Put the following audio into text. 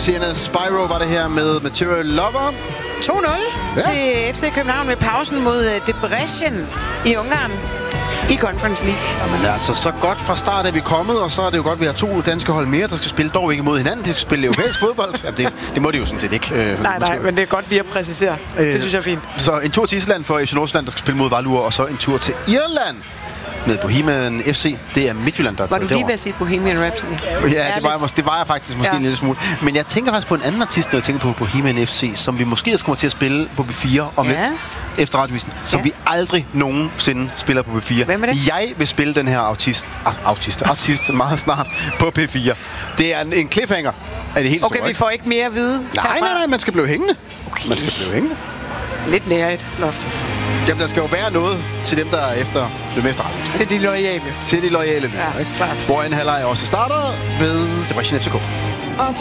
Sienna Spyro var det her med Material Lover. 2-0 til FC København ved pausen mod Debrecen i Ungarn i Conference League. Jamen altså, så godt fra start er vi kommet, og så er det jo godt, at vi har 2 danske hold mere, der skal spille dog ikke mod hinanden. De skal spille europæisk fodbold. Jamen, det må de jo sådan set ikke. Nej, men det er godt lige at præcisere. Det synes jeg er fint. Så en tur til Island for FC Nordsjælland, der skal spille mod Valur, og så en tur til Irland med Bohemian FC. Det er Midtjylland, der er Var du lige ved at sige Bohemian Rhapsody? Ja, det var jeg faktisk måske en lille smule. Men jeg tænker faktisk på en anden artist, når jeg tænker på Bohemian FC, som vi måske også kommer til at spille på B4 om lidt efter Radiovisen, som vi aldrig nogensinde spiller på B4. Hvem er det? Jeg vil spille den her artist meget snart på P4. Det er en cliffhanger af det helt store. Okay, vi får ikke mere at vide Nej, man skal blive hængende. Okay. Man skal blive hængende. Lidt nær et loft. Jamen, der skal jo være noget til dem, der er efter Radiovisen. Til de loyale. Til de loyale. Ja, klart. Hvor en halvleg også starter ved Debrecen FCK.